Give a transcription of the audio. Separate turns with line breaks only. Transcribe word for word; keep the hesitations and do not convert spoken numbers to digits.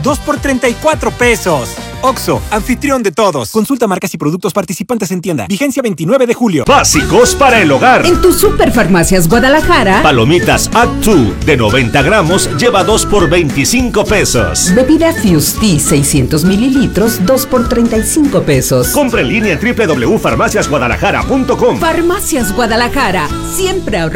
dos por treinta y cuatro pesos. Oxxo, anfitrión de todos. Consulta marcas y productos participantes en tienda. Vigencia veintinueve de julio.
Básicos para el hogar.
En tu Superfarmacias Guadalajara.
Palomitas Act dos de noventa gramos lleva dos por veinticinco pesos.
Bebida Fusti seiscientos mililitros, dos por treinta y cinco pesos.
Compra en línea en doble u doble u doble u punto farmacias guadalajara punto com.
Farmacias Guadalajara, siempre ahorrando.